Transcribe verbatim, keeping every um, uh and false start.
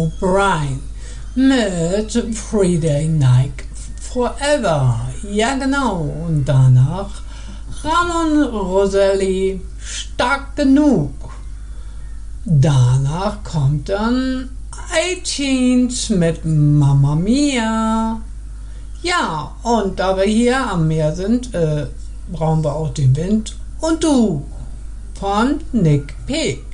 O'Brien mit Friday Night Forever. Ja genau, und danach Ramon Roselli, Stark genug. Danach kommt dann iTunes mit Mamma Mia. Ja, und da wir hier am Meer sind, äh, brauchen wir auch den Wind und du von Nick P.